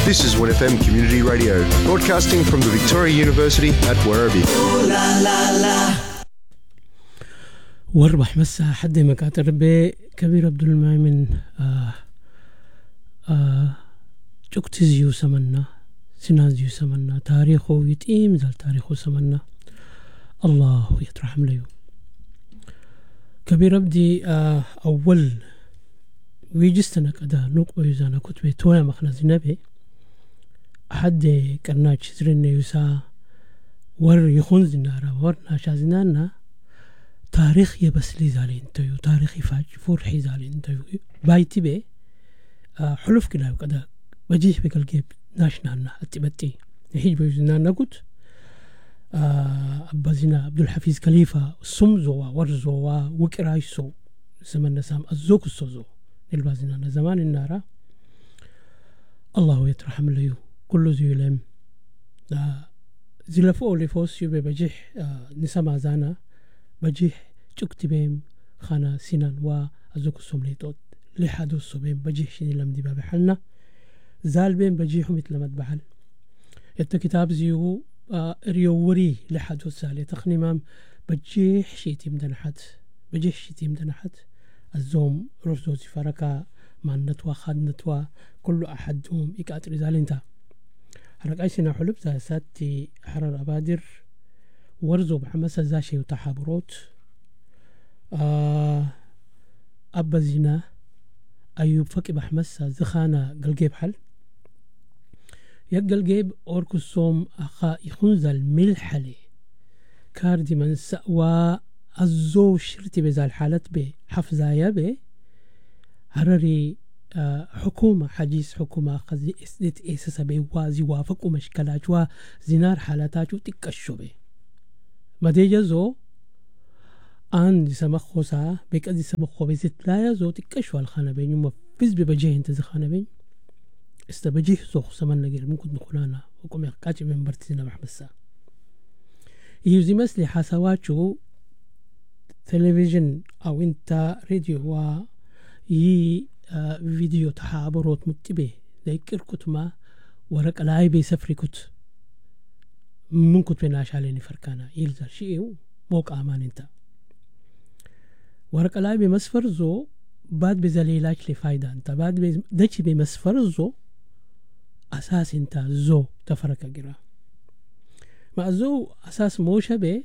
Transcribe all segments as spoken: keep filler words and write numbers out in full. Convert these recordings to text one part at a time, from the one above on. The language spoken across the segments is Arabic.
This is one F M Community Radio, broadcasting from the Victoria University at Werribee. واربح مسا حد مكاتر بكبير عبد المؤمن آه آه جوكتزيو سمنا سنازيو سمنا تاريخه يتيم زال تاريخه سمنا الله يترحم له كبير عبدي آه أول ويجستنا كده نقبة يزانا كتبه تونا مخنا زنبه أحد كرناش سرنا يسا ور يخون زنارا ور ناشا زنانا تاريخ يبس لي زالين تيو تاريخ يفاج فرحي زالين تيو بايتي بي آه حلف كده كده بجيش بقلقيب ناشنانا اتبتي نحيج بيزنانا قد آه أبازينا عبد الحفيظ خليفة سمزوا ورزوا وكرايسو زمن نسام الزوك السوزو نلبازينا زمان النارا الله يترحم له كل زيلم آه زلفو لفوس يبي بجيح آه نسمع زانا بجيح تكتبهم خانا سنان وأزوك السمليتوت لحدو الصبين بجيح شيني لم دي بحلنا زالبين بجيحو مثل مدبحل يتا كتاب زيو آه ريوري لحدو السالي تخنمام بجيح شيتي مدنحت بجيح شيتي مدنحت الزوم رفضوزي فركا مع النتوى خاد نتوى كل أحدهم إكاتر زالينتا حرق أيسنا حلب زاساتي حرر أبادر ورزو بحمسة زاشي وتحابروت آه أبا زينا أيوب فكي بحمسة زخانا قلقيب حل يقلقيب أوركو الصوم أخا يخنزل الملحلي كاردي من سأوى الزو شرتي بزال حالت بي حفظايا بي هرري آه حكومة حديث حكومة قصدي اسدت إيساسا بي وازي وافق ومشكلات وزنار حالاتاتو تكشو بي مديجة زو آن دي سمخو سا بيك أدي سمخو بيزت لايا زو تكشو الخانة بين يوم فيز ببجيه انت زخانة بين استبجيه زو سمان نقل ممكن نقولانا وكم يقاتي من برتزينا محمسا يوزي مسلي حاسواتشو تلفزيون أو انت راديو و يي آه فيديو تحابروت متبه ذيكر كتما ورق العاي بيسفري كت من كت بيناش عليني فركانا يلزر شيء موقع أمان انت ورق العاي بمسفر زو بعد بزليلاش لفايدة انت بعد دايش بمسفر زو أساس انت زو تفرق جرا مع زو أساس موشة بي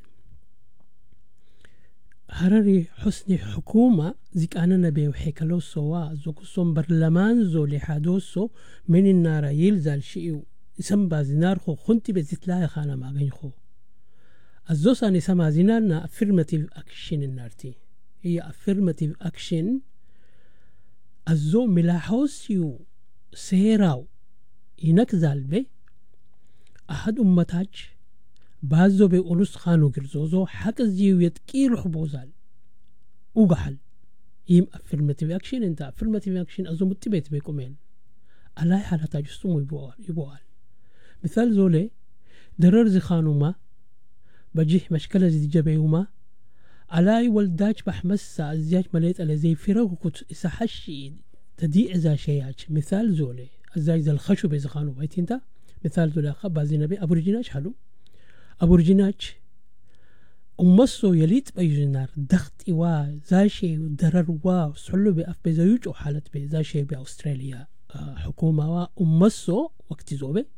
هرري حسني حكومة زيك أنا نبي وحكلو سوا زوك صوم برلمان زو لحادوسو من النار يلزل شيء سمبا زنار خو خنتي بزيت لا خانا ما غين خو الزوساني سما زنارنا affirmative action النارتي هي affirmative action الزو ملاحوسيو سيراو ينكزال بي أحد أمتاج بازو بي أولوس خانو جرزوزو حق زيو يتكير حبوزال وقحل يم affirmative action انت affirmative action أزو متبيت بيكمين ألاي حالة جستمو يبوال يبوال مثال زولي درر زي خانو ما بجيح مشكلة زي جبيهما ألاي والداج بحمسة الزياج مليت على زي فراغو كت إساحشي تديع زا شياج مثال زولي الزاي زي الخشو بي زي خانو بايت انت مثال زولي أخبا زي نبي أبورجيناج حلو أبورجيناج أمسو يليت بيجنار دخت إوا زاشي ودرر وا سحلو بأف بزيوج وحالت بي زاشي بأستراليا آه حكومة وا أمسو وقت زوبي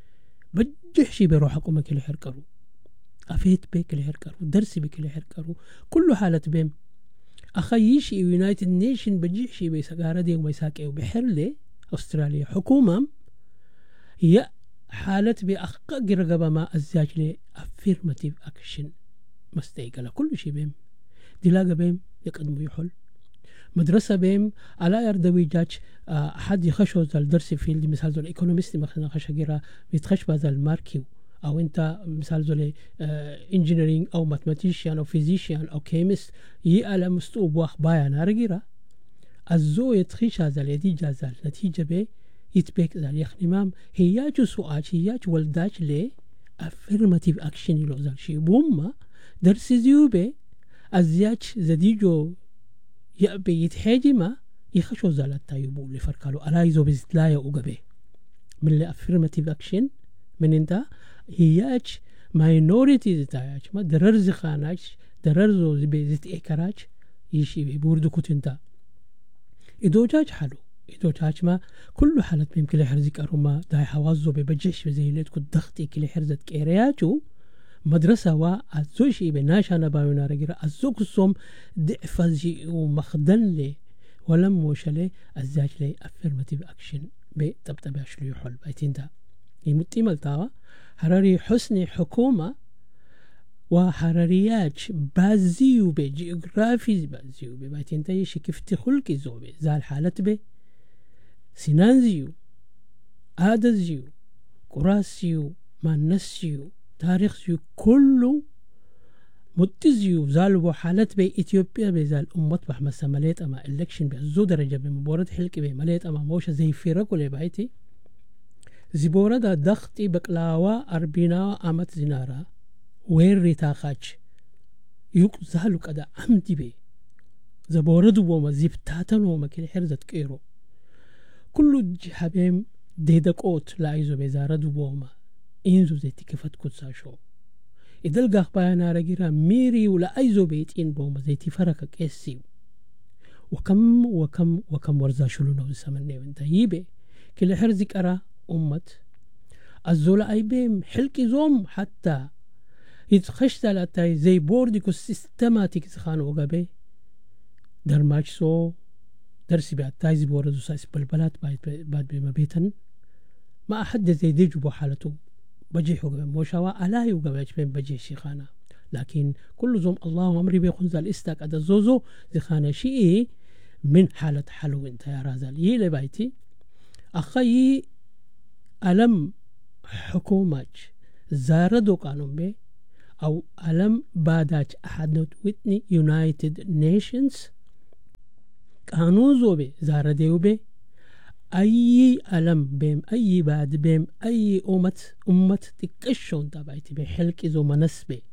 بجحشي بروح حكومة كلي حركرو أفيت بي كلي حركرو درسي بي كلي حركرو كله حالة بيم أخيشي يونايتد نيشن بجحشي بي سقارة دي وميساكي وبحرلي أستراليا حكومة هي حالة بأخقق رقبة ما أزياج لي affirmative action مستيقلة كل شيء بهم دلاقة بهم يقدموا يحل مدرسة بهم على يردوي جاج أحد يخشوا ذا الدرس في اللي مثال ذو الإيكونوميستي مثلا خشة جرا بيتخش بهذا الماركيو أو أنت مثال ذو engineering أو mathematician أو physician أو chemist يألا مستوب وأخبايا نارجرا الزو يتخش هذا الذي جازال نتيجة به يتبك ذا يخنمام هياج سؤال هياج والداج لي affirmative action يلوزال شيء بوما درس زيوبه أزياج زديجو يأبي يتحاجي ما يخشو زالتا يبو لفركالو ألايزو بزتلايا أغبه من اللي affirmative action من انت هياش minority تاعش ما درر زخاناش درر زو بيزت إكراج يشي بيبوردو كتنتا إدوجاج حلو إدوجاج ما كل حالة بهم كل حرزك أروما داي حوازو ببجيش بزيلت كد ضغطي كل حرزت كيرياتو مدرسة وأزوشي بناش أنا باونا رجرا أزوكسوم ضعفزي ومخدن لي ولم وشلي أزاج لي affirmative action بتبتباش لي حل بايتين دا يمتي ملتاوا حراري حسني حكومة وحراريات بازيو بي جيوغرافي بازيو بي بايتين دا يشي كيف تخلقي زوبي زال حالت بي سنانزيو آدزيو قراسيو مانسيو تاريخيو كله متزيو زالو حالت بي إثيوبيا بزال أمت بحمسا مليت أما إلكشن بأزو درجة بمبورد حلقي بي مليت أما موشا زي فيركو لي بايتي زبوردا دختي بقلاوا أربينا أمت زنارا وين ريتاخاج يوك زالو كدا عمدي بي زبوردو وما زبتاتن وما كده حرزت كيرو كله جحبهم ديدكوت لايزو بزاردو وما إنزو زي تكفت كتساشو إذا القاق باينا رجيرا ميري ولا أيزو بيت إن بوما زي تفرق كيسيو وكم وكم وكم ورزا شلونا وسمني وانت يبي كل حرزك أرى أمت الزولا أي بيم حلقي زوم حتى يتخشت لاتاي زي بوردكو سيستماتيك زخانو وقبي درماج سو درسي بأتاي زي بوردو سايس بالبلات بعد بما بيتن ما أحد زي ديجو بو حالته بجي حقوق موشاوا ألاهي وقبيج بين بجي شيخانا لكن كل زوم الله أمري بيخنز الاستاك أدا زوزو زخانا شيء من حالة حلو انت يا رازال يلي بايتي أخي ألم حكومة زاردو قانون بي أو ألم باداج أحد ويتني يونايتد نيشنز قانون زو بي زارديو بي أي ألم بهم أي بعد بهم أي أمت أمت تكشون تبعتي بحلك إذا منسبة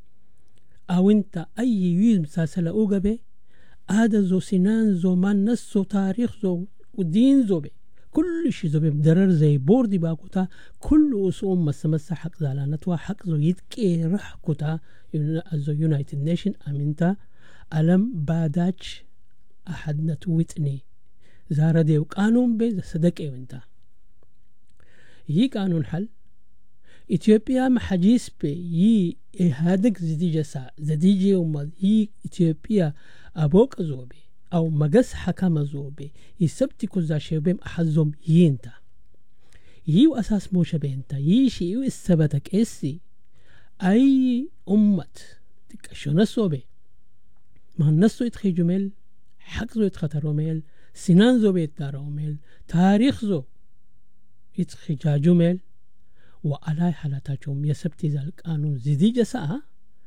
أو أنت أي يوم ساسلا أوجا به هذا زو سنان زو من نسو تاريخ زو ودين زو به كل شيء زو بدرر زي بوردي باكوتا كل أسوم مسمس حق زالانت وحق زو يدكي رح كوتا زو يونايتد نيشن أمنتا ألم باداج أحد نتويتني زاردي وقانون بي صدق وانتا يي قانون حل إثيوبيا محجيس بي يي إهادك زديجة سا زديجة وما يي إثيوبيا أبوك زوبي أو مقس حكام زوبي يسبتي كوزاشي بيم أحزم يينتا يي وأساس موشا بينتا يي شيء السبتك إسي أي أمت تكشو نسو بي ما نسو يتخي جميل حق زو يتخطرو ميل سنان زو بيت دارو ميل تاريخ زو يتخي جاجو ميل وعلى حالاتاچوم يسبتي ذا القانون زيدي جسا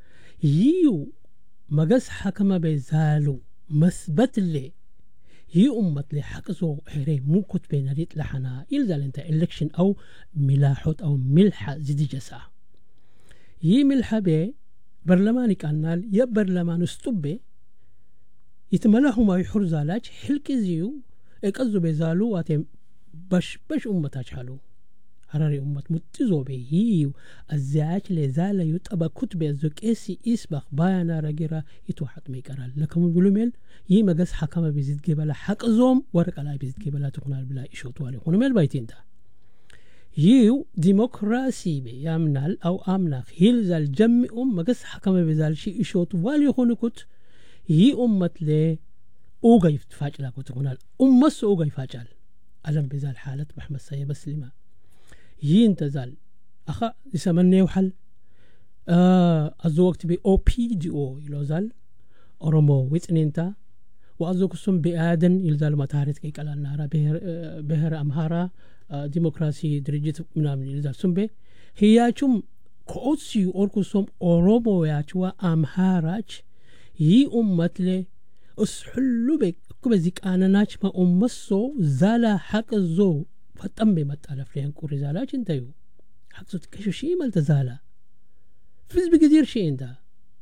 ييو مقس حكما بيزالو مثبت لي هي أمت لي حق زو حيري مو كت بين ريت لحنا إلزال انت إلكشن أو ملاحوت أو ملحة زيدي جسا يي ملحة بي برلماني كانال يا برلمان استبي يتملاهم ما يحر زالاج حلك زيو اقزو بيزالو واتم باش باش أمتاج حالو حراري أمت متزو بيهيو الزعاج لزالة يتأبا كتب الزوك إيسي إسباق بايانا رجيرا يتوحط ميكارال لكم بلوميل يما قس حكما بيزيد جبلا حق زوم ورق على بيزيد جبلا تقنال بلا إشوت والي خونميل بايتين دا يو ديمقراسي بي يامنال أو آمناخ هيلزال جمع أم مقس حكما بيزال شي إشوت والي خونكت هي أمت لي أوغا يفتفاج لاكو تقنال أمس أوغا يفاجال ألم بزال حالة محمد سيب سليمان ينتزال أخا يسمني وحل آه أزوقت بي أو بي دي أو يلوزال أرمو ويتنينتا وأزوق سم بآدن يلزال متاريت كي كلا نارا بهر آه بهر أمهارا آه ديمقراسي درجة منامن يلزال سم بي هي أشوم كوتسي أوركو سم أرمو ياتوا أمهاراج يي أمتلي أسحلو بك كبزيك أنا ناش ما أمسو زالا حق الزو فتم بمتألف لين كوري زالا جنتيو حق زوت كشو شيء مالت زالا فز بقدير شيء انتا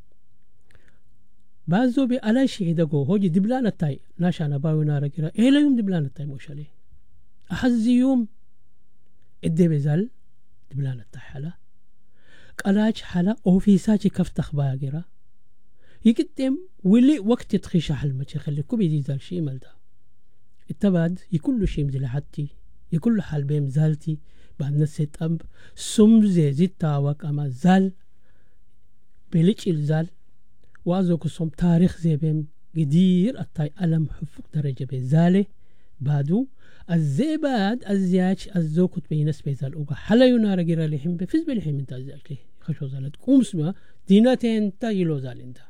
بازو بي ألا شيء دقو هوجي دبلانة تاي ناشانا باوي نارا كرا إيه لا يوم دبلانة تاي موشالي أحزي يوم إدي بزال دبلان التحالة قلاج حالة أوفيساتي كفتخ باقرة يقدم ولي وقت تخيش حل ما تخلي كوبي دي زال شي مالدا التباد يكل شي مزل حتي يكل حال بيم زالتي بعد نسيت أب سمزي زيتا وك أما زال بليش الزال وازوك سم تاريخ زي بيم قدير التاي ألم حفق درجة بزالي بعدو الزيباد الزياج الزوكت بينس بيزال اوغا حلا ينار غير لهم بفز بلهم انت الزياج لي خشو زالت قوم سما ديناتين تا يلو زالندا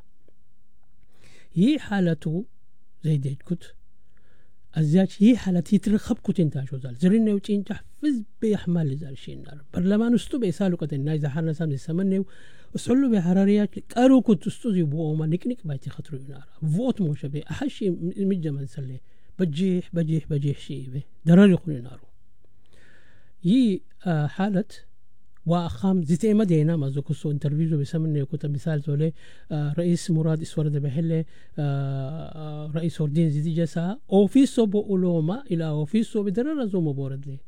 هي حالته زي ديت كت الزياج هي حالتي ترخب كت انت شو زال زرين وتين تحفز بيحمل زال شي النار برلمان استو بيسالو كت الناس حنا سام السمنه وسحلو بحراريات قارو كت استوزي بو ما نكنك بايتي خطرو ينار فوت مو شبه احشي مجمن سلي بجيح بجيح بجيح شيء به درر يخوني نارو يي آه حالة وأخام زيتي مدينة ما زوكسو انترفيزو بسمني وكتا مثال زولي آه رئيس مراد إسورد بحلة آه رئيس وردين زيدي جسا أوفيسو بأولوما إلى أوفيسو بدرر زو مبورد لي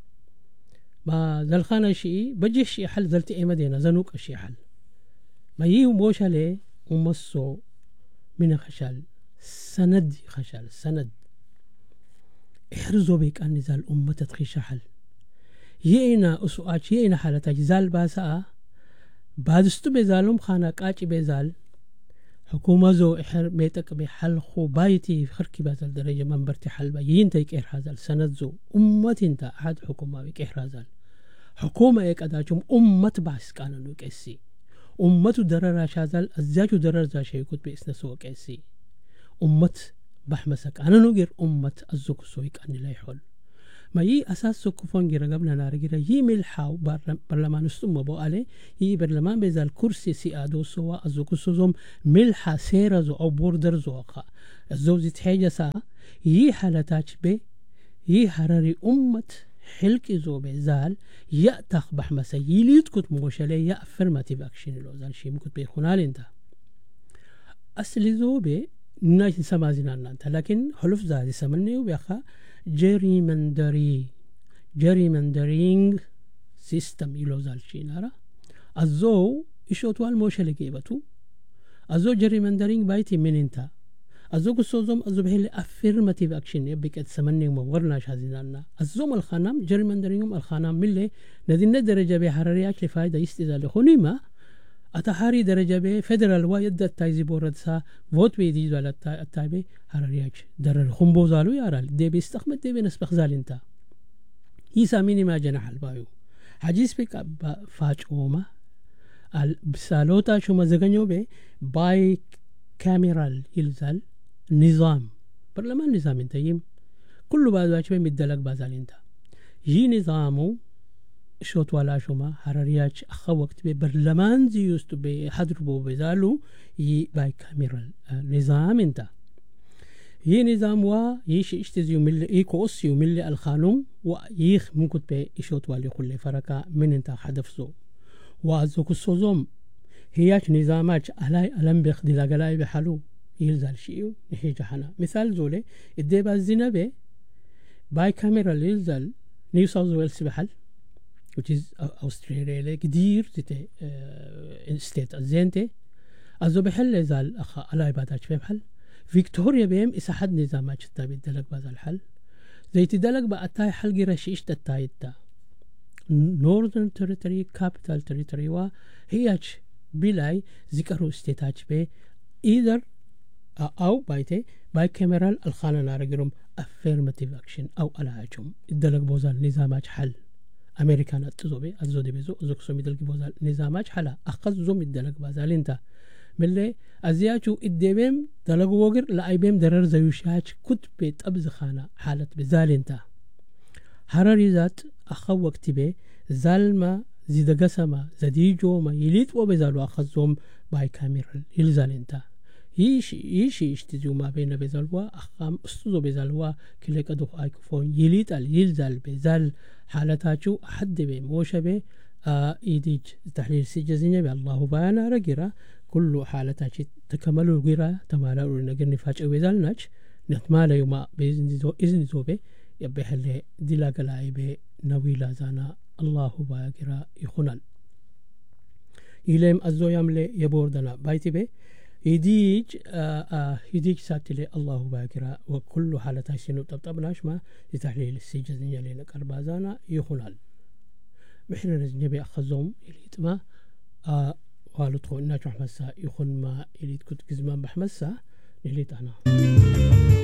ما زلخانا شيء بجيح شيء حل زلتي مدينة زنوك الشيء حل ما ييهم بوشا لي ومسو من خشال سند خشال سند احرزوا بك أن نزال أمة تتخيش حل يينا أسوأش يينا حالة جزال باسا بعدستو بزالهم خانا قاچي بزال حكومة زو إحر ميتك بحل خو بايتي خركي بازال درجة منبرتي حل با ينتيك إحرازال سند زو أمة انتا أحد حكومة بك إحرازال حكومة ايك أداجم أمة باس كانا نوك اسي أمة درر شازال الزاجو درر زاشيكوت بإسنا سوك اسي أمة بحمسك أنا نغير أمة الزوك سويك أني لا يحول ما يي أساس سوكفون جرا قبل نار جرا يي ملحاو برلمان استم بو عليه يي برلمان بزال كرسي سيادو سوا الزوك سوزم ملحا سيرزو أو بوردر زوقا الزوزي تحيجة سا يي حالتاج بي يي حراري أمة حلك زو بزال يأتخ بحمسة يليد كت موشالي يا affirmative action لو زال شي مكت بيخونال انت أصلي زو بي ناش سمازينان انت لكن حلف زادي سمني وبيخا gerrymandering gerrymandering system يلو زال شي نارا الزو إشوتوا الموشالي كيبتو الزو gerrymandering بايتي من انت الزو كسوزم الزو بهي affirmative action يبقى تسمني ومورناش هزينانا الزوم الخانم gerrymandering الخانم ملي ندين درجة بحراريات لفايدة يستزال خونيما أتحاري درجة به فدرال وايد تايزي بوردسا فوت بيدي زال التايبي حراريات درر خنبو زالو يارال دي بيستخدم دي بنسبخ زال انت يساميني ما جناح البايو حجيس بك فاجوما البسالوتا شو مزغنيو بي باي كاميرال يلزال نظام برلمان نظام انت يم كل بعض واجبه مدلق بازال انت يي نظامو شوت ولا شوما حراريات أخا وقت ببرلمان زيوستو بحضربو بزالو يي باي كاميرال نظام انت يي نظام وا يش اشتزيو ملي ايكوس يو ملي الخانوم ويخ ممكن بشوت والي كل فرقة من انت حدفزو وازوكو السوزوم هياش نظامات ألاي ألم بيخدي لغلاي بحلو يلزال شيو نحي جحنا مثال زولي الديبا الزنبي باي كاميرال يلزال نيو ساوث ويلز بحل which is أستراليا كدير تتي ستيت الزينتي أزو بحل زال أخا ألاي باتاش في بحل فيكتوريا بهم إسا حد نظامات تتابي الدلق بازا الحل زي تدلق بأتاي حل جراشيش تتاي التا Northern Territory Capital Territory وا هياش بلاي ذكروا ستيتاج بي either أو بايتي باي كاميرال الخانة نارجرم affirmative action أو ألاجم الدلق بوزال نظامات حل أمريكان تزوبي أزودي بيزو زوكسو ميدل بوزال نظامات حلا أخذ زوم الدلق بازال انت ملي أزياجو الدبيم دلق وغر لأيبيم درر زيوشاج كتبه أبز خانة حالة بزال انت حراري ذات أخو وقتبه زالما زيد قسما زديجو ما يليت وبزالو أخذ زوم باي كاميرال يلزال انت يشي يشي يشتزيو ما بين بزالوا أخام استوزو بزالوا كلك أدوخ آيكوفون يليت al يلزال بزال حالتاچو حد بي موشبه آه إيديج تحليل سجزيني بالله بانا رقرا كل حالتاچي تكملوا غيرا تمالوا نقرني فاج ويزال ناج نتمالا يوما بإذن زو إذن زوبه يبه اللي دلاغ لايبه نويلا زانا الله باقرا يخونال يلم أزو يملي يبوردنا بايتي بي يديج آه آه يديج ساتلي الله باقرا وكل حالة سينو طبطبناش ما يتحليل السجزنية لنا كربازانا يخونال محنا نزنبي أخذهم إليت ما آه والدخو إناج محمسا يخون ما إليت كنت كزمان بحمسا إليت أنا